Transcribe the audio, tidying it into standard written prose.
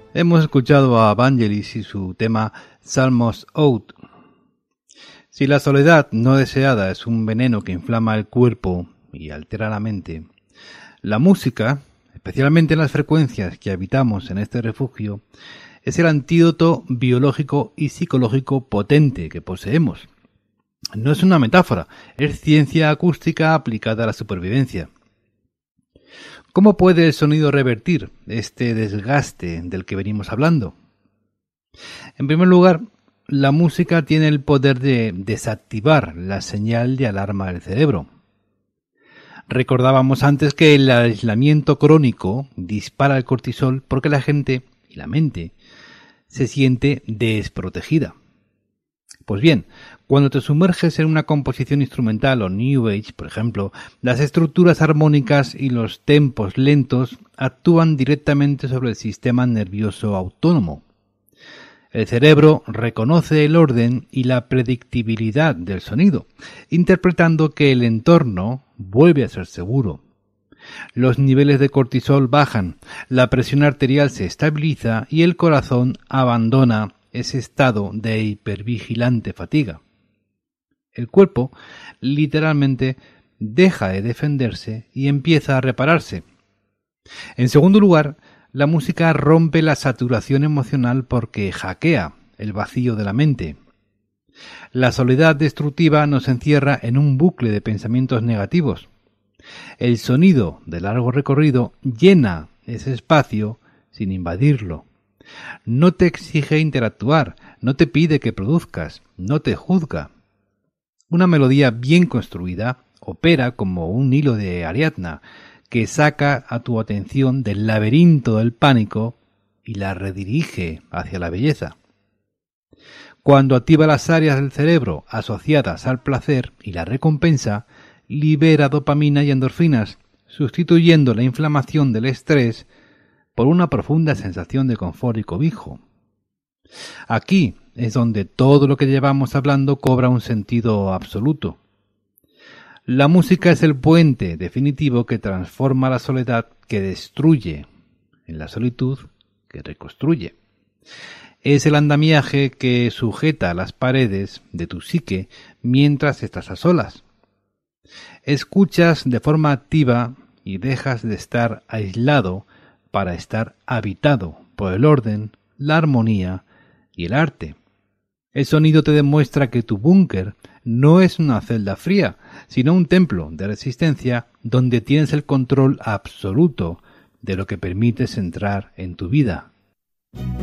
Hemos escuchado a Vangelis y su tema Psalmos Out. Si la soledad no deseada es un veneno que inflama el cuerpo y altera la mente, la música, especialmente las frecuencias que habitamos en este refugio, es el antídoto biológico y psicológico potente que poseemos. No es una metáfora, es ciencia acústica aplicada a la supervivencia. ¿Cómo puede el sonido revertir este desgaste del que venimos hablando? En primer lugar, la música tiene el poder de desactivar la señal de alarma del cerebro. Recordábamos antes que el aislamiento crónico dispara el cortisol porque la gente y la mente se siente desprotegida. Pues bien, cuando te sumerges en una composición instrumental o New Age, por ejemplo, las estructuras armónicas y los tempos lentos actúan directamente sobre el sistema nervioso autónomo. El cerebro reconoce el orden y la predictibilidad del sonido, interpretando que el entorno vuelve a ser seguro. Los niveles de cortisol bajan, la presión arterial se estabiliza y el corazón abandona ese estado de hipervigilante fatiga. El cuerpo literalmente deja de defenderse y empieza a repararse. En segundo lugar, la música rompe la saturación emocional porque hackea el vacío de la mente. La soledad destructiva nos encierra en un bucle de pensamientos negativos. El sonido de largo recorrido llena ese espacio sin invadirlo. No te exige interactuar, no te pide que produzcas, no te juzga. Una melodía bien construida opera como un hilo de Ariadna que saca a tu atención del laberinto del pánico y la redirige hacia la belleza. Cuando activa las áreas del cerebro asociadas al placer y la recompensa, libera dopamina y endorfinas, sustituyendo la inflamación del estrés por una profunda sensación de confort y cobijo. Aquí es donde todo lo que llevamos hablando cobra un sentido absoluto. La música es el puente definitivo que transforma la soledad que destruye en la solitud que reconstruye. Es el andamiaje que sujeta las paredes de tu psique mientras estás a solas. Escuchas de forma activa y dejas de estar aislado para estar habitado por el orden, la armonía y el arte. El sonido te demuestra que tu búnker no es una celda fría, sino un templo de resistencia donde tienes el control absoluto de lo que permites entrar en tu vida.